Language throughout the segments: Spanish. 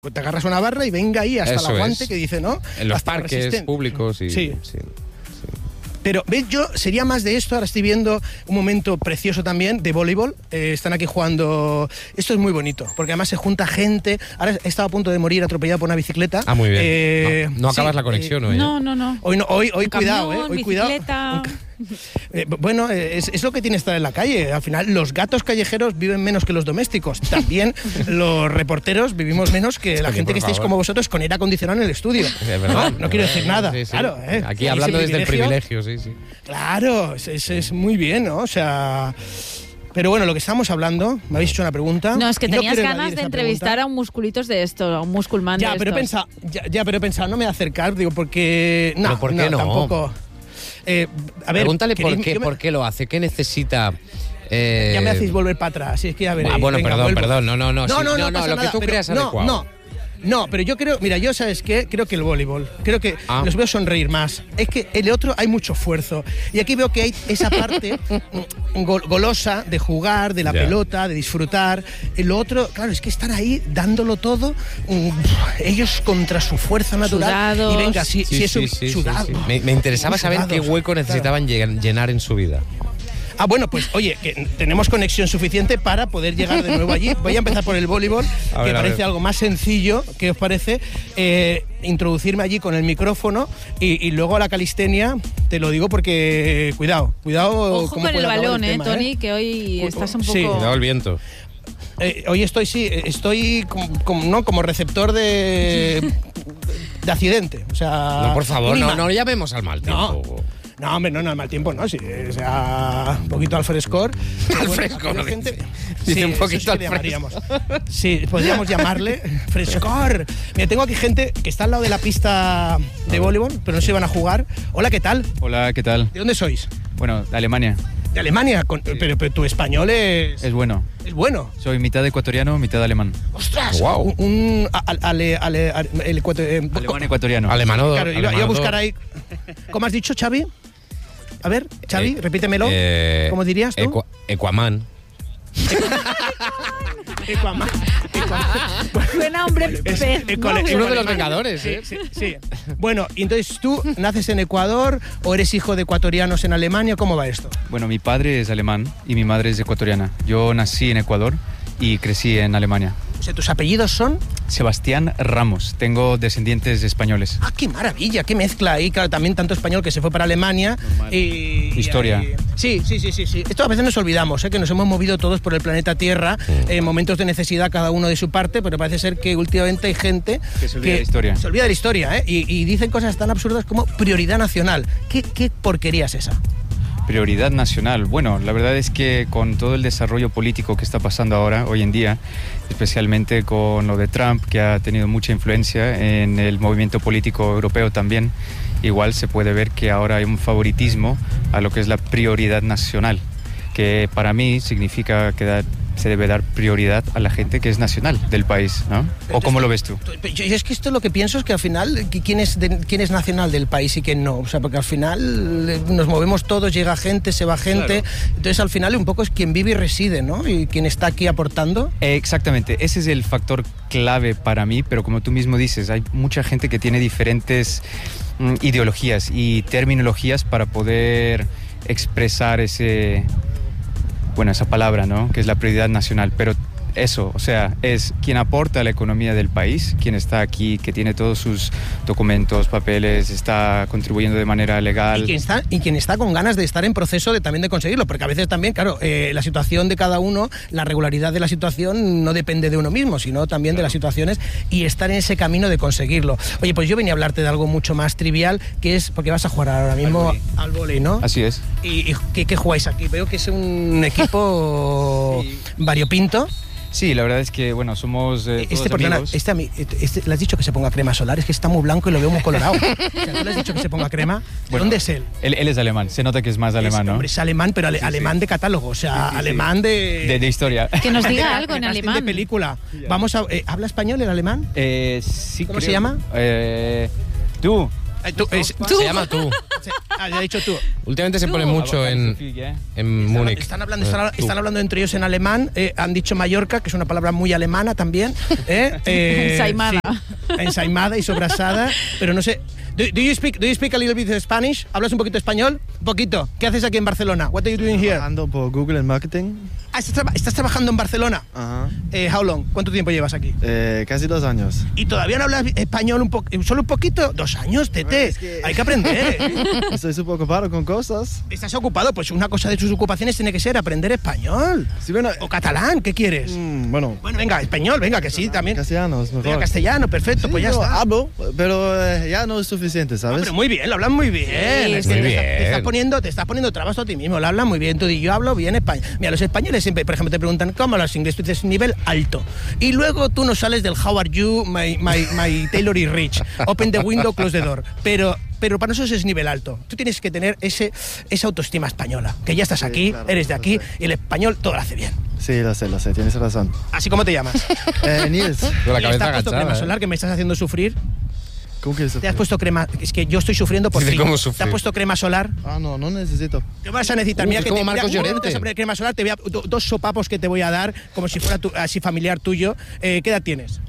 Te agarras una barra y venga ahí hasta el aguante que dice, ¿no? En los hasta parques públicos y... Sí. Pero, ¿ves? Yo sería más de esto. Ahora estoy viendo un momento precioso también de voleibol. Están aquí jugando... Esto es muy bonito, porque además se junta gente. Ahora he estado a punto de morir atropellado por una bicicleta. Ah, muy bien. No acabas la conexión hoy. No. Hoy cuidado, camión, hoy bicicleta. cuidado. Bueno, es lo que tiene estar en la calle. Al final, los gatos callejeros viven menos que los domésticos. También los reporteros vivimos menos que la gente que estáis como vosotros con aire acondicionado en el estudio. Es verdad. No quiero decir nada. Sí. Claro, Aquí hablando desde el privilegio, sí. Claro, es muy bien, ¿no? O sea... Pero bueno, lo que estábamos hablando, me habéis hecho una pregunta. No, es que tenías quiero ganas evadir de esa entrevistar pregunta. a un musculitos de esto, a un musculman de Pero he estos. pensado, no me voy a acercar, digo, porque... ¿Pero por qué no? Tampoco. A ver, Pregúntale por qué lo hace, qué necesita... Ya me hacéis volver para atrás, es que ya veréis. Bueno, venga, perdón, no, No, lo que tú creas adecuado. No, pero yo creo, mira, yo sabes qué, creo que el voleibol, creo que los veo sonreír más. Es que el otro hay mucho esfuerzo. Y aquí veo que hay esa parte golosa de jugar, de la pelota, de disfrutar. El otro, claro, es que están ahí dándolo todo, ellos contra su fuerza natural. Sudados. Y venga, si eso sudado. Me interesaba saber qué hueco necesitaban llenar en su vida. Bueno, pues oye, que tenemos conexión suficiente para poder llegar de nuevo allí. Voy a empezar por el voleibol, que parece algo más sencillo. ¿Qué os parece? Introducirme allí con el micrófono y luego a la calistenia, te lo digo porque cuidado. Ojo cómo con el puede acabar balón, tema, Tony, que hoy estás un poco... Sí. Cuidado el viento. Hoy estoy como receptor de accidente. O sea, No, por favor, no llamemos al mal tiempo. No, hombre, no, al mal tiempo, no. Sí, o sea, un poquito al frescor. Al frescor, gente. Dice un poquito sí al llamaríamos. Sí, podríamos llamarle frescor. Mira, tengo aquí gente que está al lado de la pista de voleibol, pero no se van a jugar. Hola, ¿qué tal? Hola, ¿qué tal? ¿De dónde sois? Bueno, de Alemania. De Alemania, pero tu español es... Es bueno. Es bueno. Soy mitad ecuatoriano, mitad alemán. ¡Ostras! Wow. Alemán ecuatoriano. Alemanodo. Claro, iba a buscar ahí... ¿Cómo has dicho, Xavi? A ver, Xavi, repítemelo. ¿Cómo dirías tú? Equaman. Equaman. Suena hombre pez. Uno de los Vengadores, Sí. Bueno, y entonces tú naces en Ecuador o eres hijo de ecuatorianos en Alemania, ¿cómo va esto? Bueno, mi padre es alemán y mi madre es ecuatoriana. Yo nací en Ecuador y crecí en Alemania. O sea, ¿tus apellidos son? Sebastián Ramos. Tengo descendientes españoles. ¡Qué maravilla! ¡Qué mezcla ahí! Claro, también tanto español que se fue para Alemania. Historia. Sí. Esto a veces nos olvidamos, que nos hemos movido todos por el planeta Tierra en momentos de necesidad, cada uno de su parte, pero parece ser que últimamente hay gente que se olvida de la historia. Se olvida de la historia, y dicen cosas tan absurdas como prioridad nacional. ¿Qué porquería es esa? Prioridad nacional. Bueno, la verdad es que con todo el desarrollo político que está pasando ahora, hoy en día, especialmente con lo de Trump, que ha tenido mucha influencia en el movimiento político europeo también, igual se puede ver que ahora hay un favoritismo a lo que es la prioridad nacional, que para mí significa que se debe dar prioridad a la gente que es nacional del país, ¿no? ¿O cómo lo ves tú? Es que esto lo que pienso es que al final, ¿quién es nacional del país y quién no? O sea, porque al final nos movemos todos, llega gente, se va gente, claro. Entonces al final un poco es quien vive y reside, ¿no? Y quien está aquí aportando. Exactamente, ese es el factor clave para mí, pero como tú mismo dices, hay mucha gente que tiene diferentes ideologías y terminologías para poder expresar esa palabra, ¿no? Que es la prioridad nacional, pero eso, o sea, es quien aporta a la economía del país, quien está aquí, que tiene todos sus documentos, papeles, está contribuyendo de manera legal. Y quien está con ganas de estar en proceso también de conseguirlo, porque a veces también, claro, la situación de cada uno, la regularidad de la situación no depende de uno mismo, sino también de las situaciones y estar en ese camino de conseguirlo. Oye, pues yo venía a hablarte de algo mucho más trivial, que es, porque vas a jugar ahora mismo al vóley, ¿no? Así es. ¿Y qué jugáis aquí? Veo que es un equipo variopinto. Sí, la verdad es que, bueno, somos ¿le has dicho que se ponga crema solar? Es que está muy blanco y lo veo muy colorado. O sea, ¿tú le has dicho que se ponga crema? Bueno, ¿dónde es él? Él es alemán, se nota que es más alemán, ¿no? Hombre, es alemán, pero alemán de catálogo, o sea, alemán de historia. Que nos diga algo en alemán. De película. Vamos a... ¿Habla español el alemán? Sí. ¿Cómo se llama? Tú. Se llama tú. ya he dicho tú. Últimamente se pone mucho en Múnich. Están hablando entre ellos en alemán. Han dicho Mallorca, que es una palabra muy alemana también. Ensaimada. Sí, ensaimada y sobrasada. Pero no sé. Do you speak a little bit of Spanish? ¿Hablas un poquito español? Un poquito. ¿Qué haces aquí en Barcelona? What are you doing here? Trabajando por Google en marketing. Ah, ¿estás trabajando en Barcelona? Ajá. How long? ¿Cuánto tiempo llevas aquí? Casi 2 años. ¿Y todavía no hablas español solo un poquito? 2 años, tete. Es que- Hay que aprender. Estoy súper ocupado con cosas. ¿Estás ocupado? Pues una cosa de sus ocupaciones tiene que ser aprender español. Sí, bueno, O catalán, ¿qué quieres? bueno, Bueno, venga, español, venga, que sí, también. castellano es Venga, mejor. castellano, perfecto, Sí, pues ya yo está. hablo, pero ya no es suficiente, Ah, ¿sabes? pero muy bien, lo hablan muy bien. Es que muy te bien. estás poniendo trabas a ti mismo, lo hablan muy bien. Tú y yo hablo bien español. Mira, los españoles siempre, por ejemplo, te preguntan ¿cómo hablas inglés? Tú dices nivel alto. Y luego tú no sales del how are you, my Taylor is rich. Open the window, close the door. Pero para nosotros es nivel alto. Tú tienes que tener esa autoestima española. Que ya estás aquí, claro, eres de lo aquí sé. y el español todo lo hace bien. Sí, lo sé, tienes razón. Así como te llamas. Nils, Con la ¿Y cabeza ¿Te has puesto crema agachada. solar que me estás haciendo sufrir? ¿cómo que ¿Te has puesto crema? Es que yo estoy sufriendo por Dice, ti. ¿cómo ¿Te sufrir? has puesto crema solar? Ah, no necesito. ¿Qué vas a necesitar? Es como Marcos no te Llorente. vas a poner crema solar, te voy a 2 sopapos que te voy a dar, como si fuera así familiar tuyo. ¿Qué edad tienes?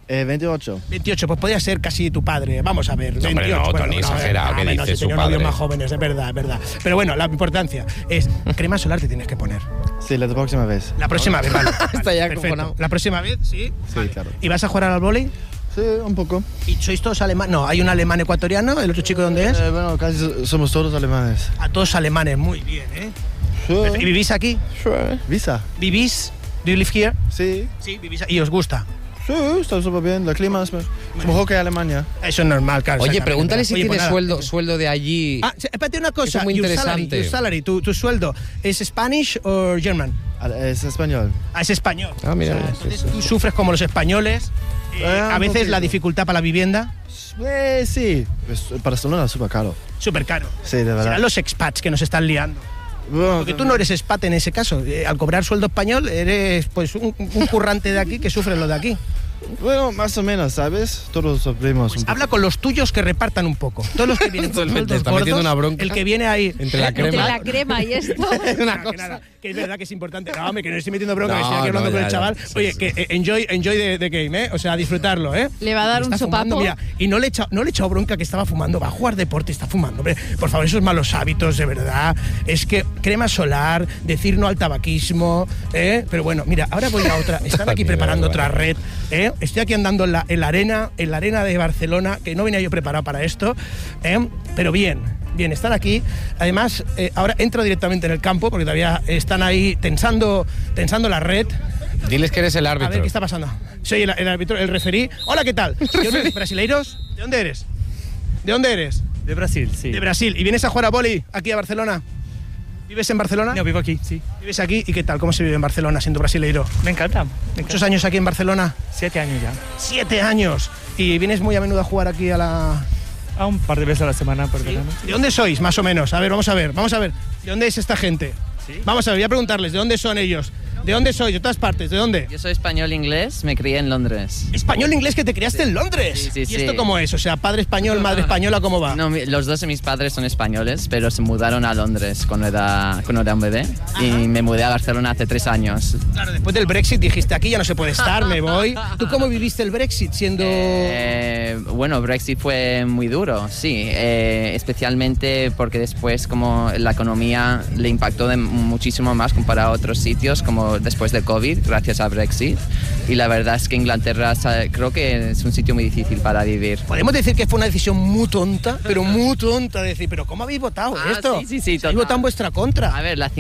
28. 28, pues podría ser casi tu padre. Vamos a ver. No, hombre, 28. no, Tony, exagerado, ¿qué dice si su tenía padre? novios más jóvenes, es verdad. Pero bueno, la importancia es crema solar te tienes que poner. Sí, la próxima vez. La próxima vez, vale. Está ya perfecto. acojonado. La próxima vez, sí. Sí, Vale. claro. ¿Y vas a jugar al vóley? Sí, un poco. ¿Y sois todos alemanes? No, hay un alemán ecuatoriano, ¿el otro chico dónde es? Bueno, casi somos todos alemanes. A todos alemanes, muy bien, ¿eh? ¿Y Sí. vivís aquí? Visa. ¿Vivís? ¿Do you live here? Sí. Sí, vivís aquí. ¿Y os gusta? Sí, está súper bien. El clima es mejor que Alemania. Eso es normal, claro. Oye, exactamente. pregúntale si Oye, tiene pues nada. sueldo de allí. Ah, espérate una cosa. Eso es muy Your interesante. Your salary, tu sueldo, ¿es Spanish o German? Es español. Ah, es español. Ah, mira, Entonces sí, sí, tú sufres como los españoles. A Un veces poquito. la dificultad para la vivienda, Sí. Pues Barcelona es súper caro. súper caro. Sí, de verdad. Serán los expats que nos están liando. Bueno, Porque tú no eres expat en ese caso. Al cobrar sueldo español eres pues un currante de aquí que sufre lo de aquí. Bueno, más o menos, ¿sabes? Todos sufrimos un poco. Habla con los tuyos que repartan un poco. Todos los que vienen con Te sueldos está metiendo gordos, una bronca. el que viene ahí Entre la Entre crema. la crema y esto. Una cosa. Que es verdad que es importante. No, hombre, que no estoy metiendo bronca, No, que estoy aquí hablando no, con ya, el chaval. ya. Sí, Oye, sí. que enjoy the game, ¿eh? O sea, disfrutarlo, ¿eh? Le va a dar Está un fumando, sopapo. mira, y no le he echado bronca que estaba fumando. Va a jugar deporte y está fumando. Hombre, por favor, esos malos hábitos, de verdad. Es que crema solar, decir no al tabaquismo, ¿eh? Pero bueno, mira, ahora voy a otra. Están aquí preparando otra red, ¿eh? Estoy aquí andando en la arena de Barcelona, que no venía yo preparado para esto, ¿eh? Pero bien, están aquí. Además, ahora entro directamente en el campo, porque todavía están ahí tensando la red. Diles que eres el árbitro. A ver, ¿qué está pasando? Soy el árbitro, el referí. Hola, ¿qué tal? ¿De dónde eres? ¿Brasileiros? ¿De dónde eres? ¿De dónde eres? De Brasil, sí. De Brasil. ¿Y vienes a jugar a vóley aquí a Barcelona? ¿Vives en Barcelona? No, vivo aquí, sí. ¿Vives aquí? ¿Y qué tal? ¿Cómo se vive en Barcelona siendo brasileiro? Me encanta. ¿Muchos años aquí en Barcelona? 7 años ya. 7 años. ¿Y vienes muy a menudo a jugar aquí a la...? A un par de veces a la semana por verano. ¿De dónde sois, más o menos? A ver, vamos a ver. ¿De dónde es esta gente? Sí. Vamos a ver, voy a preguntarles, ¿de dónde son ellos? ¿De dónde sois? ¿De todas partes? ¿De dónde? Yo soy español-inglés, me crié en Londres. Español-inglés que te criaste en Londres. Sí, ¿Y sí. esto cómo es? O sea, padre español, madre española, ¿cómo va? No, los dos de mis padres son españoles, pero se mudaron a Londres cuando era un bebé. Y me mudé a Barcelona hace 3 años. Claro, después del Brexit dijiste, aquí ya no se puede estar, me voy. ¿Tú cómo viviste el Brexit siendo...? Bueno, Brexit fue muy duro, sí. Especialmente porque después como la economía le impactó muchísimo más comparado a otros sitios, como después de COVID, gracias a Brexit. Y la verdad es que Inglaterra creo que es un sitio muy difícil para vivir. Podemos decir que fue una decisión muy tonta, pero muy tonta, decir, pero ¿cómo habéis votado esto? Sí, Habéis total. votado en vuestra contra. A ver, el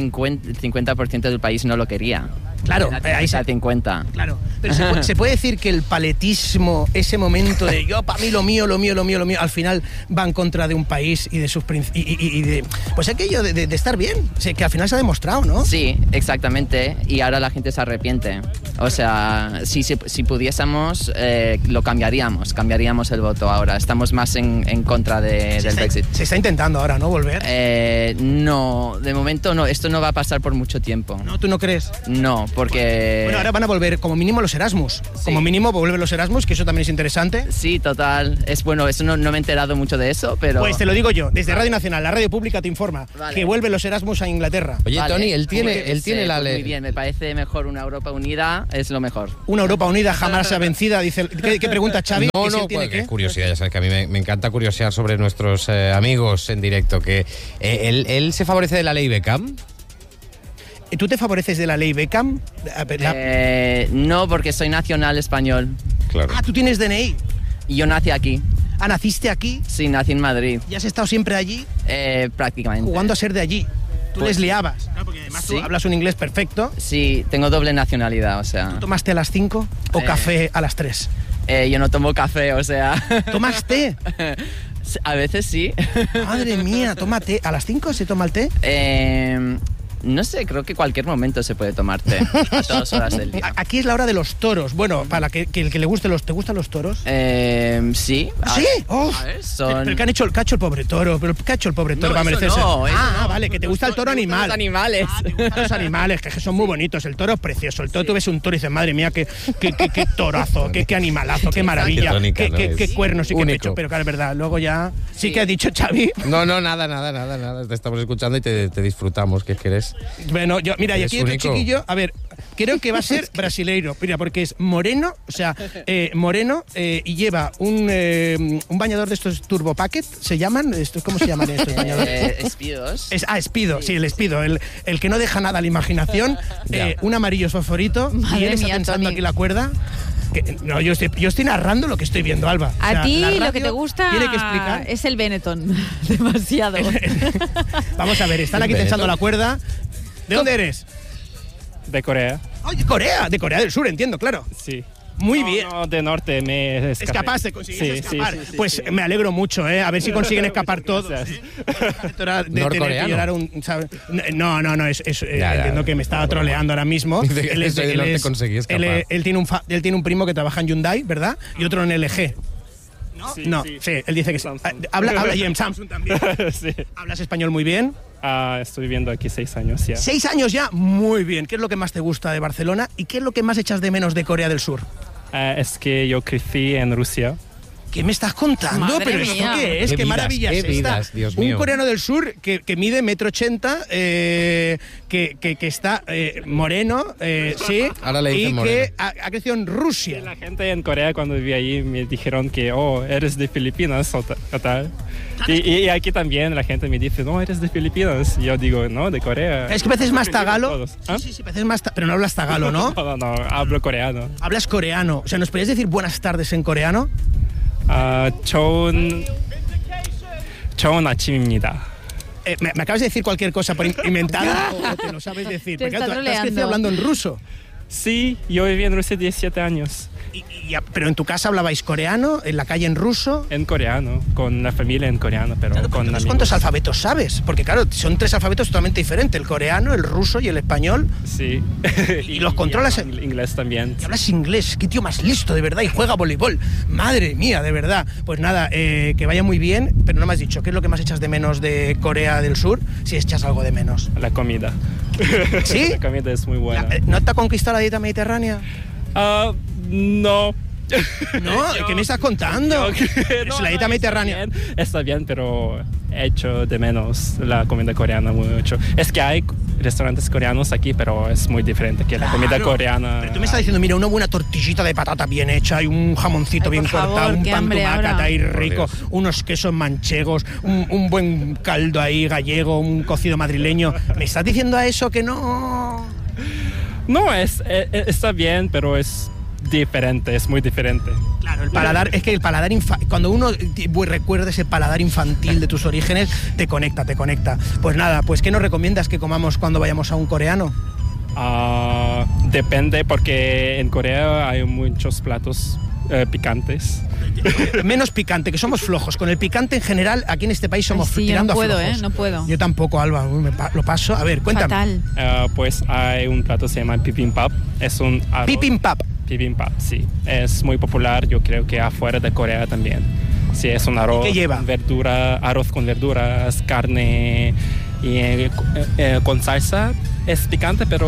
50% del país no lo quería. Claro, Era ahí se... 50. Claro, pero se puede decir que el paletismo, ese momento de yo, para mí lo mío, al final va en contra de un país y de sus y de pues aquello de estar bien, o sea, que al final se ha demostrado, ¿no? Sí, exactamente. Y ahora la gente se arrepiente. O sea, si pudiésemos, lo cambiaríamos el voto ahora. Estamos más en contra del Brexit. Se está intentando ahora, ¿no? Volver. No, de momento no. Esto no va a pasar por mucho tiempo. ¿No? ¿Tú no crees? No, porque... Bueno, ahora van a volver como mínimo los Erasmus. Sí. Como mínimo vuelven los Erasmus, que eso también es interesante. Sí, total. Es bueno, eso no me he enterado mucho de eso, pero... Pues te lo digo yo, desde Radio Nacional, la radio pública te informa que vuelven los Erasmus a Inglaterra. Oye, Vale. Tony, él tiene la pues ley. muy bien, me parece mejor una Europa unida, es lo mejor. Una Europa unida jamás se ha vencida, dice. ¿Qué pregunta Xavi? No, ¿Que si no, él tiene pues, qué? curiosidad, ya sabes que a mí me encanta curiosear sobre nuestros amigos en directo, que él se favorece de la ley Beckham. ¿Tú te favoreces de la ley Beckham? No, porque soy nacional español. Claro. Tú tienes DNI. Y yo nací aquí. ¿Naciste aquí? Sí, nací en Madrid. ¿Y has estado siempre allí? Prácticamente. Jugando a ser de allí. Tú Pues, les liabas, ¿no? Porque además sí. tú hablas un inglés perfecto. Sí, tengo doble nacionalidad, o sea... ¿Tomaste a las 5 o café a las 3? Yo no tomo café, o sea... ¿Tomas té? A veces sí. Madre mía, toma té. ¿A las 5 se toma el té? No sé, creo que cualquier momento se puede tomar té, a todas horas del día. Aquí es la hora de los toros. Bueno, para que el que le guste ¿te gustan los toros? Sí. ¿Sí? Oh. A ver, son... Pero ¿qué ha hecho el pobre toro? ¿Pero qué ha hecho el pobre toro No, para eso merecerse? no, eso no. Vale, que te gusta el toro Me gustan animal. los animales. Te gustan los animales, que son muy bonitos. El toro es precioso. El toro, tú ves un toro y dices, madre mía, qué torazo, qué animalazo, qué maravilla, Qué tónica, ¿no? qué Es cuernos y qué único. pecho. Pero claro, es verdad. Luego ya... Sí que ha dicho Xavi. No, nada. Te estamos escuchando y te disfrutamos, ¿qué quieres? Bueno, mira, y Eres aquí hay otro único. chiquillo, a ver, creo que va a ser brasileiro, mira, porque es moreno, o sea, moreno, y lleva un bañador de estos Turbo Packet, ¿se llaman? ¿Cómo se llaman estos bañadores? Espidos. Speedo, sí, el Speedo, el que no deja nada a la imaginación, un amarillo fosforito, y Madre él está mía, tensando Tony. aquí la cuerda. No, yo estoy narrando lo que estoy viendo, Alba. O sea, A ti la lo radio que te gusta tiene que explicar. es el Benetton. Demasiado. Vamos a ver, están aquí Benetton. tensando la cuerda. ¿De dónde eres? De Corea. Oye, Corea, de Corea del Sur, entiendo, claro. Sí. Muy bien. No, de norte me escapé. Escapaste, conseguiste escapar. Sí, pues me alegro mucho, ¿eh? A ver si consiguen escapar todos. Gracias. Norcoreano. No, Ya. entiendo que me estaba troleando ahora mismo. Dice que desde el norte conseguí escapar. Él tiene un primo que trabaja en Hyundai, ¿verdad? Y otro en LG. No, sí, él dice que sí. Samsung. Habla y en Samsung también. Sí. ¿Hablas español muy bien? Estoy viviendo aquí 6 años ya. 6 años ya, muy bien. ¿Qué es lo que más te gusta de Barcelona y qué es lo que más echas de menos de Corea del Sur? Es que yo crecí en Rusia. ¿Qué me estás contando? Madre ¿Pero esto mía. qué es? Qué ¿Qué vidas, maravilla qué es esta? vidas, Dios Un mío. coreano del sur que mide 1,80 m, que está moreno, sí, Ahora le dicen y moreno. que ha crecido en Rusia. La gente en Corea cuando viví ahí me dijeron que, eres de Filipinas o tal. Y aquí también la gente me dice, no, eres de Filipinas. Y yo digo, no, de Corea. Es que pareces más tagalo. Todos. ¿Ah? Sí, pareces más pero no hablas tagalo, ¿no? No, hablo coreano. Hablas coreano. O sea, ¿nos podrías decir buenas tardes en coreano? 좋은 아침입니다. ¿Me acabas de decir cualquier cosa por inventada o te lo sabes decir? Te Porque está tú has troleando. crecido hablando en ruso. Sí, yo viví en Rusia 17 años. Pero en tu casa hablabais coreano, en la calle en ruso. En coreano, con la familia en coreano, pero Claro, con entonces, amigos. ¿cuántos alfabetos sabes? Porque claro, son 3 alfabetos totalmente diferentes, el coreano, el ruso y el español. Sí. ¿Y los controlas en inglés también. Y hablas inglés, qué tío más listo, de verdad, y juega voleibol. Madre mía, de verdad. Pues nada, que vaya muy bien, pero no me has dicho, ¿qué es lo que más echas de menos de Corea del Sur? Si echas algo de menos. La comida. ¿Sí? La comida es muy buena. ¿No te ha conquistado la dieta mediterránea? No. No, ¿qué me estás contando? Es la dieta mediterránea. Está bien, pero he hecho de menos la comida coreana mucho. Es que hay restaurantes coreanos aquí, pero es muy diferente que la comida coreana. Pero tú me estás diciendo, mira, una buena tortillita de patata bien hecha y un jamoncito Ay, bien por favor, cortado, un qué pan hambre tumacat ahora. ahí rico, Por Dios. unos quesos manchegos, un buen caldo ahí gallego, un cocido madrileño. ¿Me estás diciendo a eso que no? No, está bien, pero es diferente, es muy diferente. Claro, el paladar, es que el paladar cuando uno recuerda ese paladar infantil de tus orígenes, te conecta. Pues nada, pues ¿qué nos recomiendas que comamos cuando vayamos a un coreano? Depende, porque en Corea hay muchos platos picantes. Menos picante, que somos flojos. Con el picante en general, aquí en este país somos Ay, sí, yo tirando no puedo, a flojos. no puedo. Yo tampoco, Alba, lo paso. A ver, cuéntame. Fatal. Pues hay un plato que se llama bibimbap. Es un arroz. Bibimbap. Bibimbap, sí. Es muy popular, yo creo que afuera de Corea también. Sí, es un arroz ¿Qué lleva? con arroz con verduras, carne y con salsa. Es picante, pero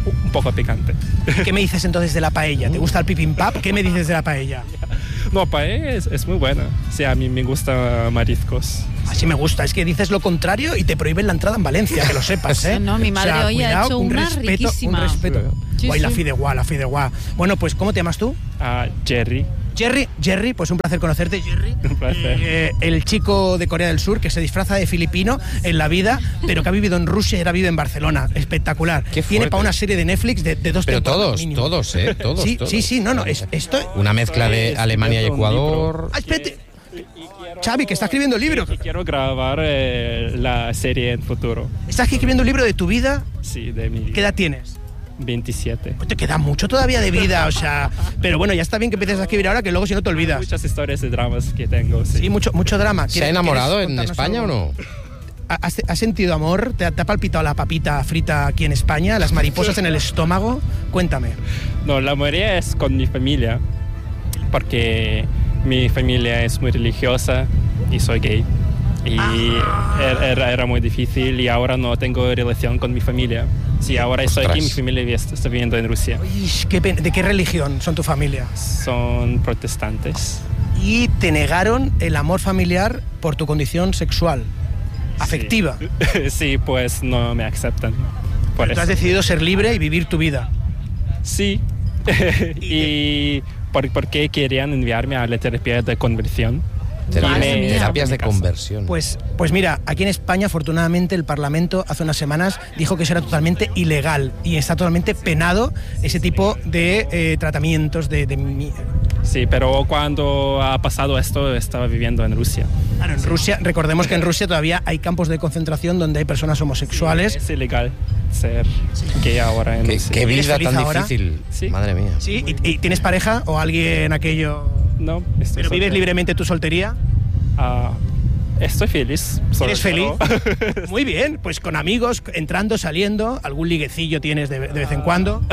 un poco picante. ¿Qué me dices entonces de la paella? ¿Te gusta el pipimpap? ¿Qué me dices de la paella? No, paella es muy buena. Sí, a mí me gustan mariscos. Así me gusta, es que dices lo contrario y te prohíben la entrada en Valencia, que lo sepas, ¿eh? No, mi madre hoy ha cuidado, hecho una riquísima. Un respeto. Sí, Guay, sí. la fideuá. Bueno, pues, ¿cómo te llamas tú? Jerry. Jerry, pues un placer conocerte, Jerry. Un placer. El chico de Corea del Sur que se disfraza de filipino en la vida, pero que ha vivido en Rusia y ahora vive en Barcelona. Espectacular. Qué Tiene fuerte. para una serie de Netflix de 2 Pero temporadas mínimo. todos, Sí, todos. sí, no, esto... Una mezcla de Alemania y Ecuador. Ah, espérate. Xavi, que está escribiendo el libro. Y quiero grabar la serie en futuro. ¿Estás escribiendo un libro de tu vida? Sí, de mi vida. ¿Qué edad tienes? 27. Pues te queda mucho todavía de vida, o sea... Pero bueno, ya está bien que empieces a escribir ahora, que luego si no te olvidas. Muchas historias de dramas que tengo, sí. Sí, mucho drama. ¿Se ha enamorado en ¿Quieres España o contarnos no? algo? ¿Has sentido amor? ¿Te ha palpitado la papita frita aquí en España? ¿Las mariposas en el estómago? Cuéntame. No, la mayoría es con mi familia, porque mi familia es muy religiosa y soy gay. Y era muy difícil y ahora no tengo relación con mi familia. Sí, ahora estoy aquí, mi familia está viviendo en Rusia. Uy, ¿de qué religión son tu familia? Son protestantes. Y te negaron el amor familiar por tu condición sexual, afectiva. Sí, pues no me aceptan. Por Tú eso. has decidido ser libre y vivir tu vida. Sí. ¿Y por qué querían enviarme a la terapia de conversión? Madre mía. Terapias de conversión. Pues mira, aquí en España, afortunadamente, el Parlamento hace unas semanas dijo que eso era totalmente ilegal y está totalmente penado ese tipo de tratamientos Sí, pero cuando ha pasado esto, estaba viviendo en Rusia. Claro, en Rusia, recordemos que en Rusia todavía hay campos de concentración donde hay personas homosexuales. Es ilegal ser gay ahora en Rusia. Qué vida feliz tan ahora? difícil. Sí. Madre mía. ¿Sí? ¿Y tienes pareja o alguien aquello? No, estoy ¿Pero vives soltero. libremente tu soltería? Estoy feliz. ¿Eres feliz? soltero. Muy bien, pues con amigos, entrando, saliendo, algún liguecillo tienes de vez en cuando.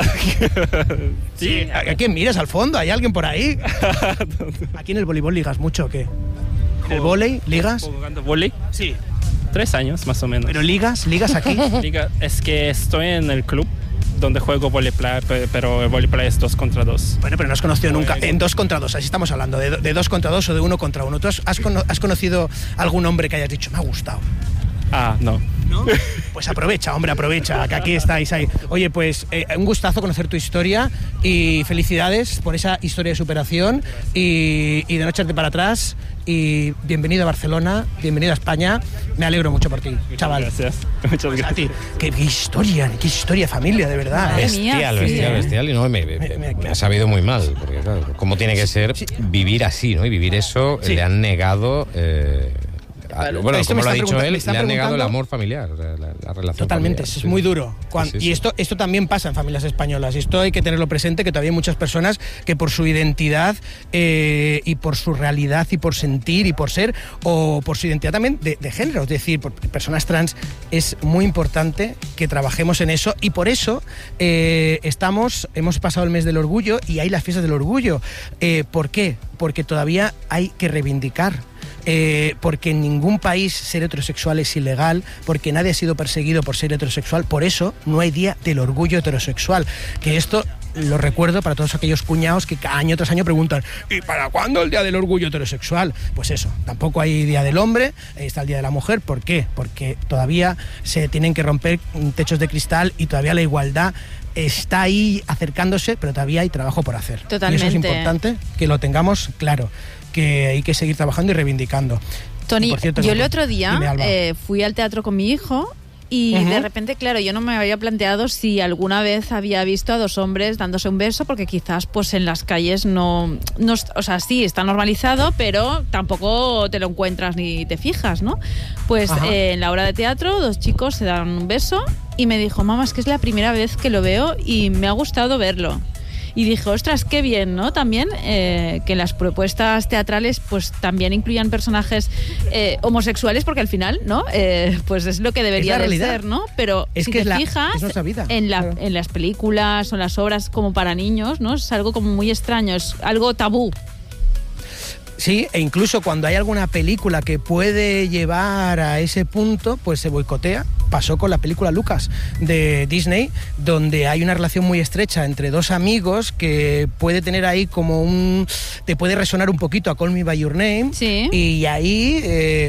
Sí. ¿A quién miras al fondo? ¿Hay alguien por ahí? ¿Aquí en el voleibol ligas mucho o qué? ¿En el vóley ligas? ¿Jugando vóley? Sí. 3 años más o menos. ¿Pero ligas aquí? Es que estoy en el club donde juego voleiplay, pero el voleiplay es 2 contra 2. Bueno, pero no has conocido nunca, en 2 contra 2, así estamos hablando, de 2 contra 2 o de 1 contra 1. ¿Tú has conocido algún hombre que hayas dicho, me ha gustado? No. ¿No? Pues aprovecha, hombre, aprovecha, que aquí estáis ahí. Oye, pues un gustazo conocer tu historia y felicidades por esa historia de superación y de no echarte para atrás. Y bienvenido a Barcelona, bienvenido a España. Me alegro mucho por ti, chaval. Gracias. Muchas A gracias. ti. Qué historia, familia, de verdad. Madre ¿eh? mía, Bestial. Y no, me ha sabido muy mal. Porque, claro, ¿cómo tiene que ser vivir así, ¿no? Y vivir eso, Sí. le han negado... bueno, Esto como me lo ha está dicho me él, está le han negado el preguntando- amor familiar, la relación Totalmente, familiar. es muy duro. Sí, Y esto también pasa en familias españolas. Y esto hay que tenerlo presente, que todavía hay muchas personas que por su identidad y por su realidad y por sentir y por ser, o por su identidad también de género, es decir, por personas trans, es muy importante que trabajemos en eso. Y por eso hemos pasado el mes del orgullo y hay las fiestas del orgullo. ¿Por qué? Porque todavía hay que reivindicar. Porque en ningún país ser heterosexual es ilegal, porque nadie ha sido perseguido por ser heterosexual, por eso no hay día del orgullo heterosexual. Que esto lo recuerdo para todos aquellos cuñados que año tras año preguntan ¿y para cuándo el día del orgullo heterosexual? Pues eso, tampoco hay día del hombre, está el día de la mujer. ¿Por qué? Porque todavía se tienen que romper techos de cristal y todavía la igualdad está ahí acercándose, pero todavía hay trabajo por hacer. Totalmente. Y eso es importante que lo tengamos claro, que hay que seguir trabajando y reivindicando. Tony, Y por cierto, yo el otro día dime, Alba. fui al teatro con mi hijo y de repente, claro, yo no me había planteado si alguna vez había visto a 2 hombres dándose un beso, porque quizás pues en las calles no, o sea, sí, está normalizado, pero tampoco te lo encuentras ni te fijas, ¿no? Pues en la obra de teatro 2 chicos se dan un beso y me dijo, mamá, es que es la primera vez que lo veo y me ha gustado verlo. Y dije, ostras, qué bien, ¿no? También que las propuestas teatrales pues también incluyan personajes homosexuales, porque al final, ¿no? Pues es lo que debería Es la de realidad. ser, ¿no? Pero Es si que te es fijas, nuestra vida. en Claro. las películas o en las obras como para niños, ¿no? Es algo como muy extraño, es algo tabú. Sí, e incluso cuando hay alguna película que puede llevar a ese punto, pues se boicotea pasó con la película Lucas de Disney, donde hay una relación muy estrecha entre dos amigos que puede tener ahí como te puede resonar un poquito a Call Me By Your Name. Sí. Y ahí,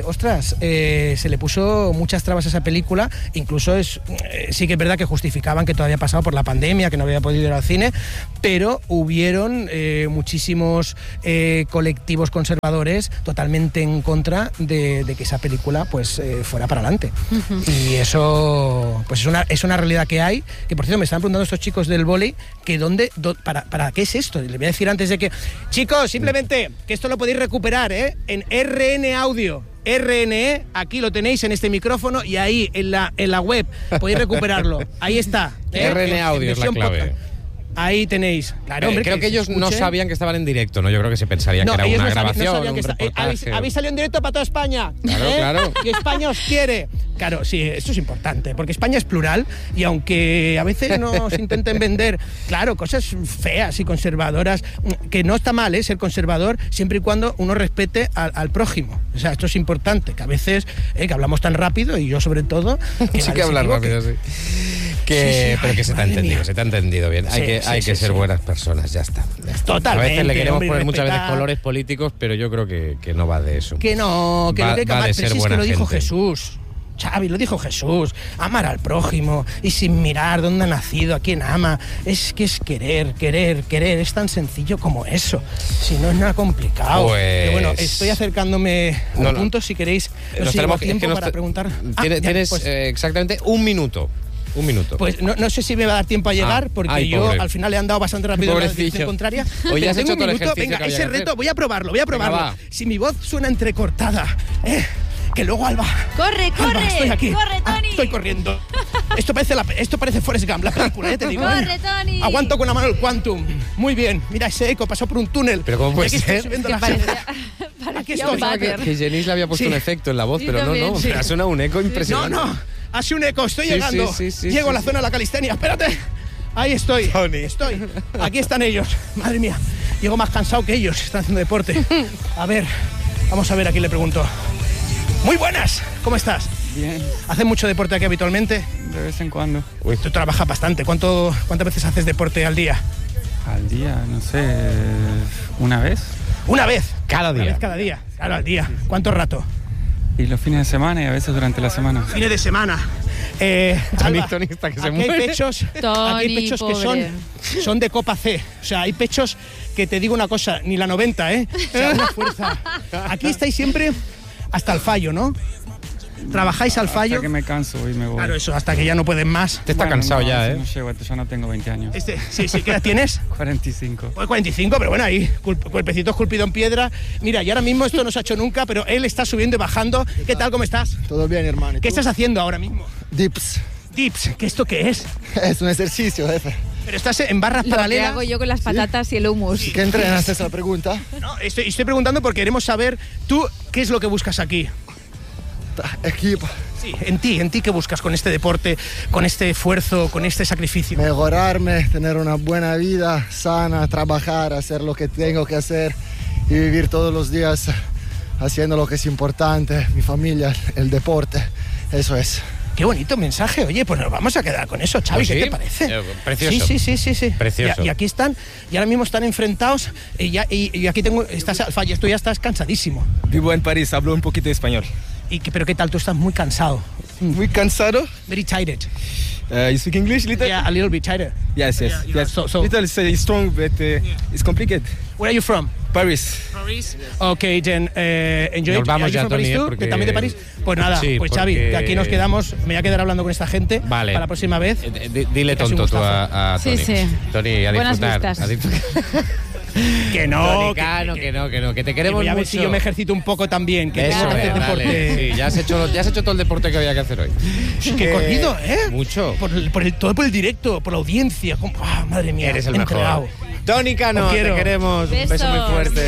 se le puso muchas trabas a esa película. Incluso sí que es verdad que justificaban que todo había pasado por la pandemia, que no había podido ir al cine, pero hubieron muchísimos colectivos conservadores totalmente en contra de que esa película pues fuera para adelante. Y eso pues es una realidad que hay, que por cierto me están preguntando estos chicos del vóley que para qué es esto. Les voy a decir antes de que, chicos, simplemente que esto lo podéis recuperar en RN Audio. RNE, aquí lo tenéis en este micrófono y ahí en la web podéis recuperarlo. Ahí está. RN Audio es la clave. Podcast. Ahí tenéis. Claro, hombre, creo que ellos no sabían que estaban en directo, ¿no? Yo creo que se pensarían que era una grabación, un reportaje. Habéis salido en directo para toda España. Claro. Y España os quiere. Claro, sí, esto es importante, porque España es plural y aunque a veces nos intenten vender, claro, cosas feas y conservadoras, que no está mal, ser conservador, siempre y cuando uno respete al prójimo. O sea, esto es importante, que a veces que hablamos tan rápido, y yo sobre todo... Que sí que hablas rápido, sí. Pero que se te ha entendido bien. Hay que ser buenas personas, ya está. Totalmente. A veces le queremos poner muchas respetar. veces colores políticos, pero yo creo que no va de eso. Que no, que va, lo que hay que va amar, de pero ser si es buena que lo dijo gente. Jesús. Xavi, lo dijo Jesús, amar al prójimo y sin mirar dónde ha nacido, a quién ama. Es que es querer, es tan sencillo como eso. Si no es nada complicado. Pues... Pero bueno, estoy acercándome a un punto, si queréis. Nos tenemos tiempo para preguntar. Tienes pues, exactamente un minuto. Pues no sé si me va a dar tiempo a llegar, porque yo pobre. al final le he andado bastante rápido en la dirección contraria. Hoy ya has tengo hecho todo el ejercicio. Venga, que había ese que reto, hacer. voy a probarlo. Venga, Si mi voz suena entrecortada, que luego Alba... ¡Corre! Alba, estoy aquí. ¡Corre, Tony! Estoy corriendo. Esto parece Forrest Gump, la película, te digo. ¡Corre, Tony! Aguanto con la mano el Quantum. Muy bien. Mira ese eco, pasó por un túnel. Pero ¿cómo puede Aquí estoy ser? subiendo Que la Aquí parecía un estoy. váter. Que Jenis le había puesto un efecto en la voz, Sí, pero también. no. Sí. Ha sonado un eco impresionante. No. Hace un eco, estoy Sí, llegando. sí. Llego a la zona de la calistenia. Espérate. Ahí estoy. Tony. Estoy. Aquí están ellos. Madre mía. Llego más cansado que ellos. Están haciendo deporte. A ver. Vamos a ver a quién le pregunto. Muy buenas. ¿Cómo estás? Bien, ¿Haces mucho deporte aquí habitualmente? de vez en cuando. Tú trabajas bastante. ¿Cuántas veces haces deporte al día? Al día, no sé, una vez. Una vez. Cada Una día. vez cada día. Claro, al día. ¿Cuánto rato? Y los fines de semana y a veces durante la semana. Fines de semana. Alba, Tony está que se aquí hay muere. pechos, Tony, aquí hay pechos que son de copa C. O sea, hay pechos que te digo una cosa, ni la 90, O sea, una fuerza. Aquí estáis siempre hasta el fallo, ¿no? ¿Trabajáis al fallo? Hasta que me canso y me voy. Claro, eso, hasta que ya no pueden más. Te está cansado no, ya, eso no llego, ya no tengo 20 años. Sí, ¿qué edad tienes? 45. Pues 45, pero bueno, ahí, cuerpecito esculpido en piedra. Mira, y ahora mismo esto no se ha hecho nunca, pero él está subiendo y bajando. ¿Qué tal, cómo estás? Todo bien, hermano. ¿Y ¿Qué tú? estás haciendo ahora mismo? Dips. Dips, ¿esto qué es? Es un ejercicio, jefe. Pero estás en barras Lo que paralelas. hago yo con las patatas y el hummus. ¿Qué entrenas? Esa es la pregunta. No, estoy preguntando porque queremos saber tú qué es lo que buscas aquí. Equipo. Sí, en ti qué buscas con este deporte, con este esfuerzo, con este sacrificio. Mejorarme, tener una buena vida sana, trabajar, hacer lo que tengo que hacer y vivir todos los días haciendo lo que es importante, mi familia, el deporte. Eso es. Qué bonito mensaje. Oye, pues nos vamos a quedar con eso, Xavi. Pues sí. ¿Qué te parece? Precioso. Sí. Precioso. Y aquí están, y ahora mismo están enfrentados. Y aquí estás al fallo. Tú ya estás cansadísimo. Vivo en París, hablo un poquito de español. Pero ¿qué tal? Tú estás muy cansado. Muy cansado. Very tired. You speak English little? Yeah, a little bit tired. Yes. Yeah, so- Little is strong, but it's complicated. Where are you from? Paris. Paris. Ok, then enjoy. Nos vamos Are you ya, from Paris Tony, too? porque- ¿También de París? Pues nada, Sí, pues Xavi, porque- que aquí nos quedamos. Me voy a quedar hablando con esta gente Vale. para la próxima vez. Dile Casi un tonto tú gustazo. a Tony. Sí. Tony, a Buenas disfrutar. vistas. A disfrutar. Que no, Tonicano, que no, que te queremos voy a ver mucho. si yo me ejercito un poco también. Que Eso tengo que es, hacer dale. deporte. Sí, ya has hecho todo el deporte que había que hacer hoy. Qué corrido, ¿eh? Mucho. Todo por el directo, por la audiencia. Madre mía, Eres el entregado. mejor. Tony Cano, Os te quiero. queremos. Un beso Besos. muy fuerte.